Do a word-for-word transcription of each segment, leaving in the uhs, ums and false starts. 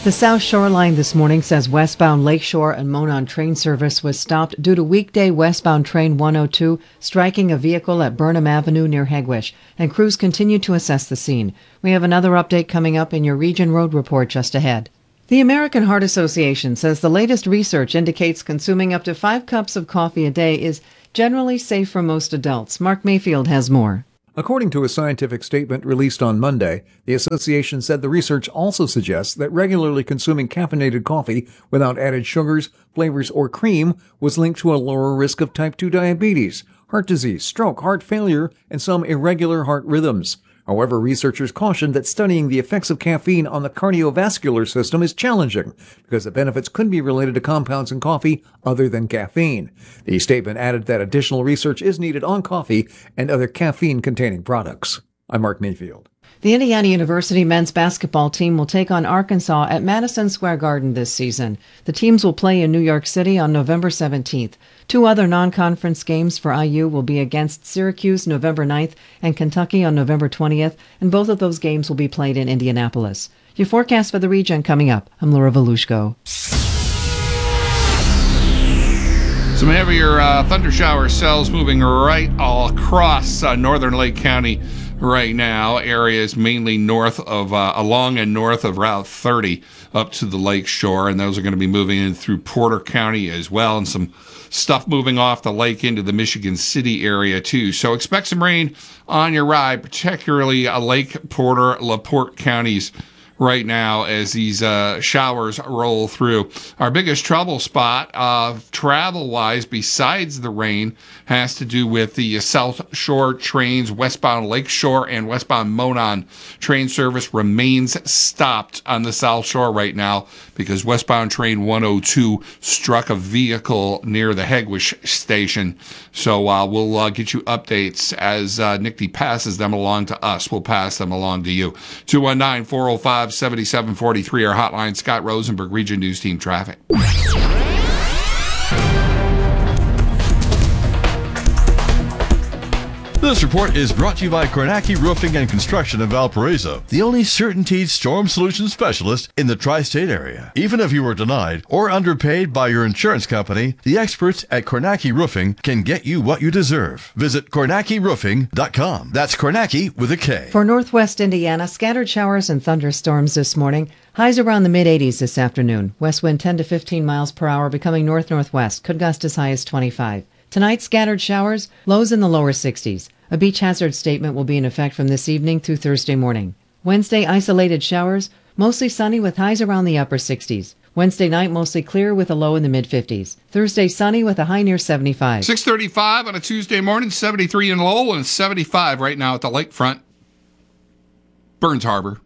The South Shoreline this morning says westbound Lakeshore and Monon train service was stopped due to weekday westbound train one oh two striking a vehicle at Burnham Avenue near Hegewisch, and crews continue to assess the scene. We have another update coming up in your Region Road Report just ahead. The American Heart Association says the latest research indicates consuming up to five cups of coffee a day is generally safe for most adults. Mark Mayfield has more. According to a scientific statement released on Monday, the association said the research also suggests that regularly consuming caffeinated coffee without added sugars, flavors, or cream was linked to a lower risk of type two diabetes, heart disease, stroke, heart failure, and some irregular heart rhythms. However, researchers cautioned that studying the effects of caffeine on the cardiovascular system is challenging because the benefits could be related to compounds in coffee other than caffeine. The statement added that additional research is needed on coffee and other caffeine-containing products. I'm Mark Mayfield. The Indiana University men's basketball team will take on Arkansas at Madison Square Garden this season. The teams will play in New York City on November seventeenth. Two other non-conference games for I U will be against Syracuse November ninth and Kentucky on November twentieth, and both of those games will be played in Indianapolis. Your forecast for the region coming up. I'm Laura Volushko. Some heavier uh, thunder shower cells moving right all across uh, northern Lake County right now. Areas mainly north of, uh, along and north of Route thirty up to the lake shore, and those are going to be moving in through Porter County as well, and some stuff moving off the lake into the Michigan City area too. So expect some rain on your ride, particularly uh, Lake Porter, LaPorte counties right now as these uh, showers roll through. Our biggest trouble spot uh, travel-wise, besides the rain, has to do with the South Shore trains. Westbound Lakeshore and westbound Monon train service remains stopped on the South Shore right now because westbound train one oh two struck a vehicle near the Hegewisch station. So uh, we'll uh, get you updates as uh, N I C D passes them along to us. We'll pass them along to you. two one nine, four oh five, seven seven four three, our hotline. Scott Rosenberg, Region News Team Traffic. This report is brought to you by Kornacki Roofing and Construction of Valparaiso, the only CertainTeed storm solution specialist in the tri-state area. Even if you were denied or underpaid by your insurance company, the experts at Kornacki Roofing can get you what you deserve. Visit Kornacki Roofing dot com. That's Kornacki with a K. For northwest Indiana, scattered showers and thunderstorms this morning. Highs around the mid-eighties this afternoon. West wind ten to fifteen miles per hour, becoming north-northwest. Could gust as high as twenty-five. Tonight, scattered showers, lows in the lower sixties. A beach hazard statement will be in effect from this evening through Thursday morning. Wednesday, isolated showers, mostly sunny with highs around the upper sixties. Wednesday night, mostly clear with a low in the mid-fifties. Thursday, sunny with a high near seventy-five. six thirty-five on a Tuesday morning, seventy-three in Lowell and seventy-five right now at the lakefront. Burns Harbor.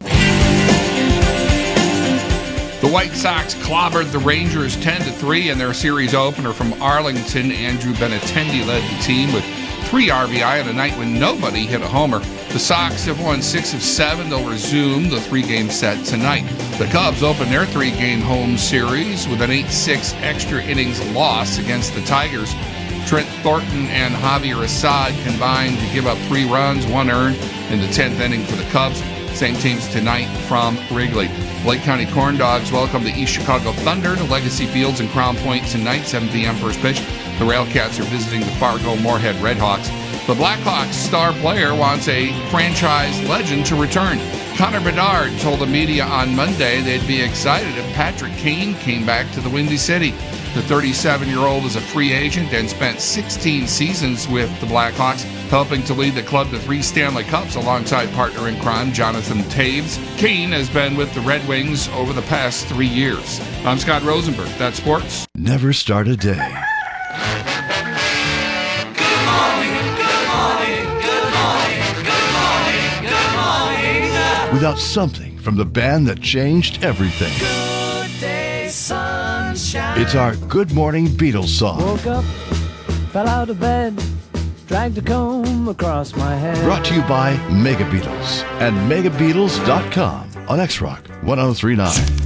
The White Sox clobbered the Rangers ten to three in their series opener from Arlington. Andrew Benintendi led the team with three R B I on a night when nobody hit a homer. The Sox have won six of seven. They'll resume the three-game set tonight. The Cubs open their three-game home series with an eight six extra innings loss against the Tigers. Trent Thornton and Javier Assad combined to give up three runs, one earned in the tenth inning for the Cubs. Same teams tonight from Wrigley. Lake County Corn Dogs welcome the East Chicago Thunder to Legacy Fields in Crown Point tonight, seven p.m. first pitch. The Railcats are visiting the Fargo Moorhead Redhawks. The Blackhawks star player wants a franchise legend to return. Connor Bedard told the media on Monday they'd be excited if Patrick Kane came back to the Windy City. The thirty-seven-year-old is a free agent and spent sixteen seasons with the Blackhawks, helping to lead the club to three Stanley Cups alongside partner in crime Jonathan Toews. Kane has been with the Red Wings over the past three years. I'm Scott Rosenberg. That's sports. Never start a day Good morning, good morning, good morning, good morning, good morning. without something from the band that changed everything. Good day, sunshine. It's our Good Morning Beatles song. Woke up, fell out of bed, dragged a comb across my head. Brought to you by Mega Beatles and mega beatles dot com on X-Rock one oh three point nine.